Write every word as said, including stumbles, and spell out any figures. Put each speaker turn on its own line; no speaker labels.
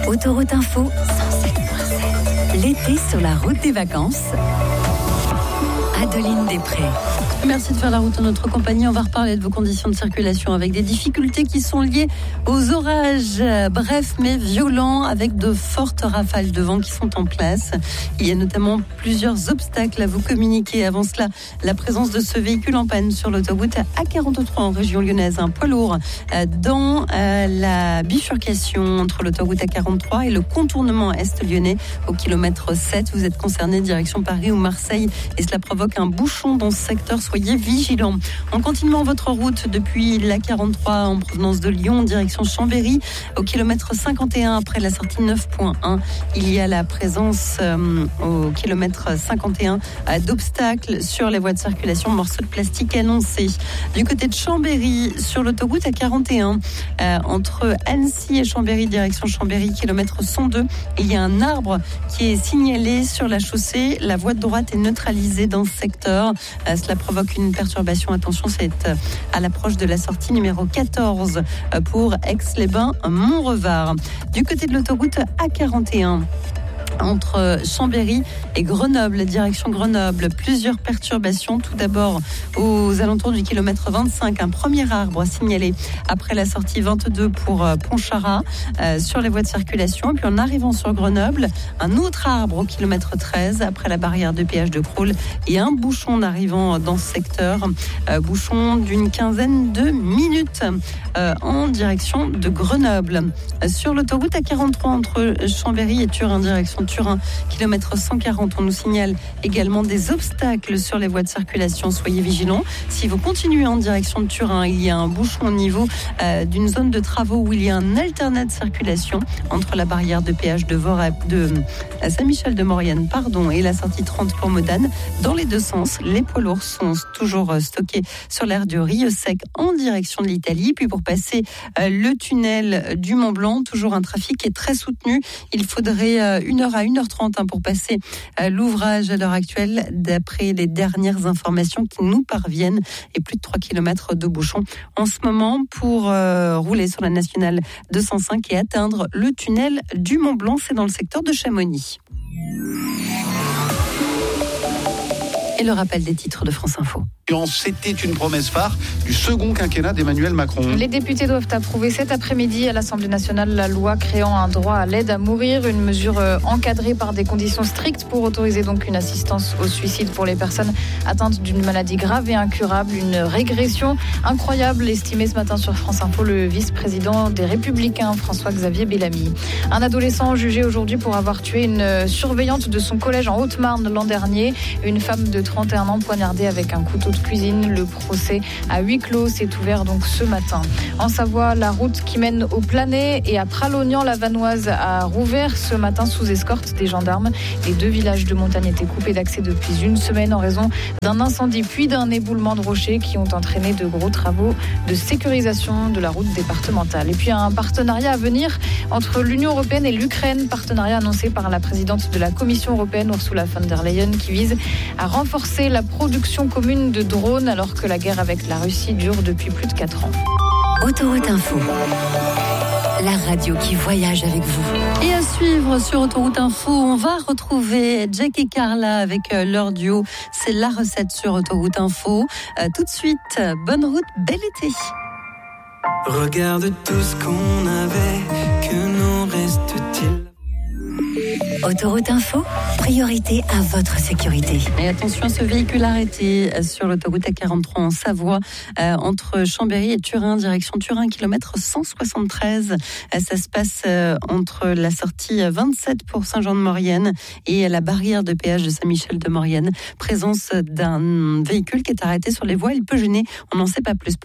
Autoroute Info, cent sept virgule sept. L'été sur la route des vacances. Adeline Després.
Merci de faire la route en notre compagnie. On va reparler de vos conditions de circulation avec des difficultés qui sont liées aux orages brefs mais violents avec de fortes rafales de vent qui sont en place. Il y a notamment plusieurs obstacles à vous communiquer. Avant cela, la présence de ce véhicule en panne sur l'autoroute A quarante-trois en région lyonnaise. Un poids lourd dans la bifurcation entre l'autoroute A quarante-trois et le contournement est lyonnais au kilomètre sept. Vous êtes concerné direction Paris ou Marseille et cela provoque un bouchon dans ce secteur. Soyez vigilants. En continuant votre route depuis l'A quarante-trois en provenance de Lyon, direction Chambéry, au kilomètre cinquante et un après la sortie neuf point un, il y a la présence euh, au kilomètre cinquante et un euh, d'obstacles sur les voies de circulation, morceaux de plastique annoncés. Du côté de Chambéry, sur l'autoroute A quarante et un, euh, entre Annecy et Chambéry, direction Chambéry, kilomètre cent deux, il y a un arbre qui est signalé sur la chaussée. La voie de droite est neutralisée dans ce secteur. Euh, cela provoque une perturbation. Attention, c'est à l'approche de la sortie numéro quatorze pour Aix-les-Bains-Montrevard. Du côté de l'autoroute A quarante et un, entre Chambéry et Grenoble, direction Grenoble, plusieurs perturbations. Tout d'abord, aux alentours du kilomètre vingt-cinq, un premier arbre signalé après la sortie vingt-deux pour Pontcharrat euh, sur les voies de circulation. Et puis en arrivant sur Grenoble, un autre arbre au kilomètre treize après la barrière de péage de Crolles et un bouchon en arrivant dans ce secteur, euh, bouchon d'une quinzaine de minutes euh, en direction de Grenoble. Euh, sur l'autoroute A quarante-trois entre Chambéry et Turin, direction Turin, kilomètre cent quarante, on nous signale également des obstacles sur les voies de circulation. Soyez vigilants. Si vous continuez en direction de Turin, il y a un bouchon au niveau euh, d'une zone de travaux où il y a un alternat de circulation entre la barrière de péage de, Vora, de euh, Saint-Michel-de-Maurienne pardon, et la sortie trente pour Modane. Dans les deux sens, les poids lourds sont toujours euh, stockés sur l'aire du Rieux Sec en direction de l'Italie. Puis pour passer euh, le tunnel du Mont-Blanc, toujours un trafic qui est très soutenu. Il faudrait euh, une heure à une heure trente hein, pour passer euh, l'ouvrage à l'heure actuelle, d'après les dernières informations qui nous parviennent, et plus de trois kilomètres de bouchons en ce moment pour euh, rouler sur la nationale deux cent cinq et atteindre le tunnel du Mont-Blanc. C'est dans le secteur de Chamonix. Et le rappel des titres de France Info.
C'était une promesse phare du second quinquennat d'Emmanuel Macron.
Les députés doivent approuver cet après-midi à l'Assemblée nationale la loi créant un droit à l'aide à mourir, une mesure encadrée par des conditions strictes pour autoriser donc une assistance au suicide pour les personnes atteintes d'une maladie grave et incurable. Une régression incroyable estimée ce matin sur France Info le vice-président des Républicains, François-Xavier Bellamy. Un adolescent jugé aujourd'hui pour avoir tué une surveillante de son collège en Haute-Marne l'an dernier. Une femme de trente et un ans poignardée avec un couteau de cuisine. Le procès à huis clos s'est ouvert donc ce matin. En Savoie, la route qui mène au Planet et à Pralognan-la-Vanoise a rouvert ce matin sous escorte des gendarmes. Les deux villages de montagne étaient coupés d'accès depuis une semaine en raison d'un incendie puis d'un éboulement de rochers qui ont entraîné de gros travaux de sécurisation de la route départementale. Et puis un partenariat à venir entre l'Union européenne et l'Ukraine, partenariat annoncé par la présidente de la Commission européenne, Ursula von der Leyen, qui vise à renforcer la production commune de drones alors que la guerre avec la Russie dure depuis plus de quatre ans.
Autoroute Info, la radio qui voyage avec vous.
Et à suivre sur Autoroute Info, on va retrouver Jack et Carla avec leur duo. C'est la recette sur Autoroute Info. Euh, tout de suite, bonne route, bel été.
Regarde tout ce qu'on avait, que nous reste-t-il ?
Autoroute Info, priorité à votre sécurité.
Et attention à ce véhicule arrêté sur l'autoroute A quarante-trois en Savoie, euh, entre Chambéry et Turin, direction Turin, kilomètre cent soixante-treize. Euh, ça se passe euh, entre la sortie vingt-sept pour Saint-Jean-de-Maurienne et la barrière de péage de Saint-Michel-de-Maurienne. Présence d'un véhicule qui est arrêté sur les voies, il peut gêner. On n'en sait pas plus.